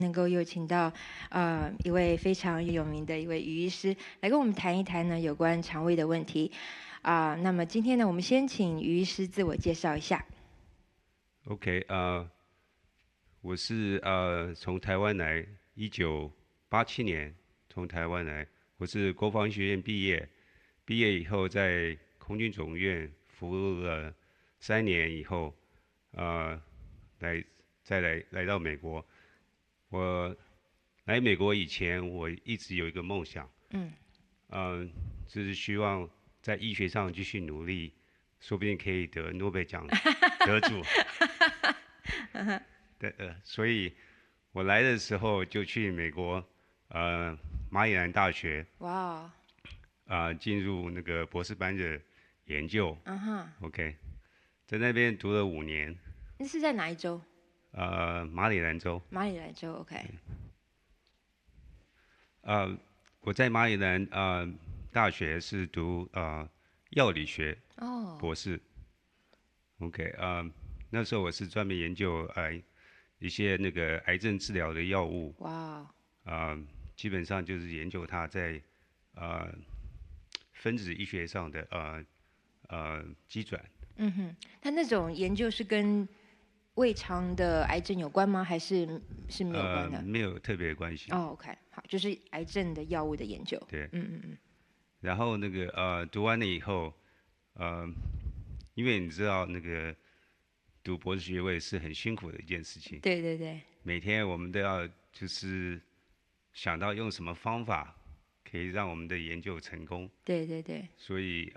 能够有请到一位非常有名的一位于医师来跟我们谈一谈呢有关肠胃的问题那么今天呢，我们先请于医师自我介绍一下。 OK，我是从台湾来，1987年从台湾来，我是国防医学院毕业，毕业以后在空军总院服务了3年以后，再来到美国。我来美国以前，我一直有一个梦想，就是希望在医学上继续努力，说不定可以得诺贝尔奖得主。对，所以我来的时候就去美国，马里兰大学， 哇进入那个博士班的研究。 哈， OK，在那边读了5年， 那是在哪一州？ 马里兰州。 马里兰州，OK。 我在马里兰大学是读药理学哦， 博士。OK，那时候我是专门研究一些那个癌症治疗的药物， 哇， 基本上就是研究它在分子医学上的机转。 他那种研究是跟胃肠的癌症有关吗？还是没有关的？ 没有特别的关系。 哦，OK，好，就是癌症的药物的研究。 对，然后那个读完了以后，呃，因为你知道那个读博士学位是很辛苦的一件事情， 对对对， 每天我们都要就是想到用什么方法可以让我们的研究成功， 对对对， 所以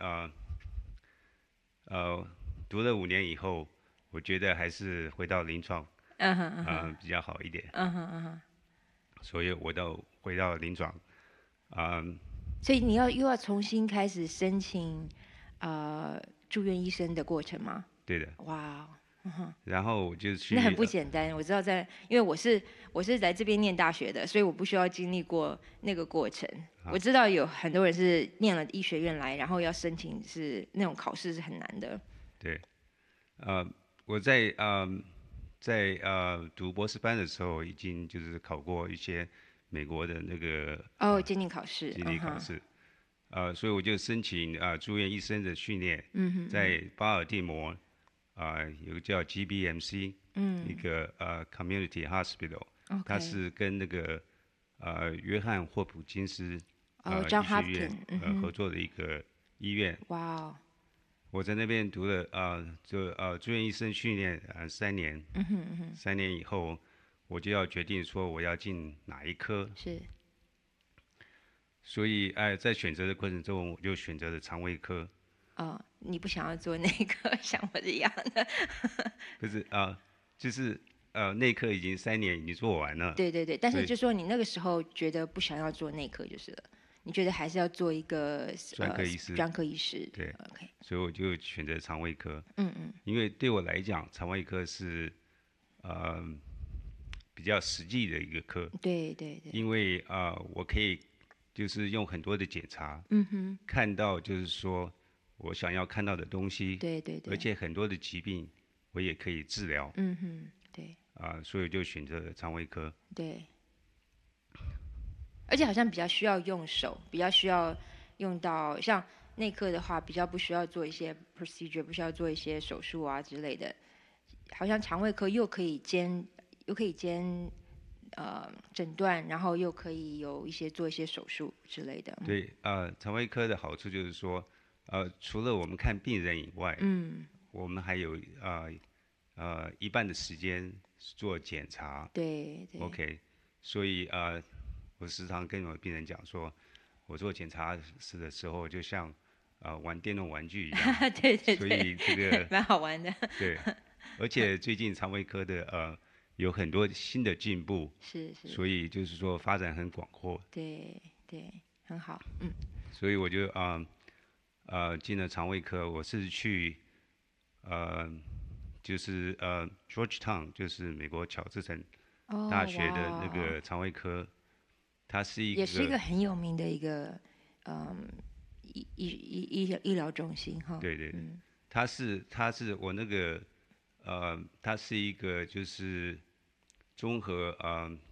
读了5年以后，我觉得还是回到临床比较好一点，所以我都回到临床。 所以你又要重新开始申请住院医生的过程吗？ 对的， 哇， 然后我就去。 那很不简单。我知道因为我是来这边念大学的，所以我不需要经历过那个过程。我知道有很多人是念了医学院来，然后要申请是那种考试是很难的。 对，我在读博士班的时候，已经就是考过一些美国的那个鉴定考试， 经理考试，所以我就申请住院医生的训练，在巴尔的摩有个叫 GBMC，一个Community Hospital，它是跟那个约翰霍普金斯 John 医学院 Hopkins， 合作的一个医院。 哇哦， 我在那边读了住院医生训练3年，3年以后我就要决定说我要进哪一科， 是所以在选择的过程中我就选择了肠胃科。 你不想要做那个，像我一样的。 不是就是内科已经3年已经做完了。 对对对，但所以是就说你那个时候觉得不想要做内科就是了，你觉得还是要做一个专科医师。 专科医师。 对 ，OK， 所以我就选择肠胃科。因为对我来讲，肠胃科是比较实际的一个科。 对对对， 因为我可以就是用很多的检查，看到就是说我想要看到的东西， 对对对， 而且很多的疾病我也可以治疗， 对所以就选择了肠胃科。 对，而且好像比较需要用手，比较需要用到像内科的话，比较不需要做一些 procedure，不需要做一些手术啊之类的。好像肠胃科又可以兼诊断，然后又可以有做一些手术之类的。 对，肠胃科的好处就是说，除了我们看病人以外，我们还有一半的时间做检查。 对对。 OK，所以我时常跟我的病人讲说，我做检查室的时候就像玩电动玩具一样。 对对对， 所以这个蛮好玩的。 对，而且最近肠胃科的有很多新的进步， 是是， 所以就是说发展很广阔。 对对，很好， 所以我就进了肠胃科。我是去就是Georgetown，就是美国乔治城大学的那个肠胃科，它是也是一个很有名的一个医疗中心哈。 对对对，它是我那个它是一个就是综合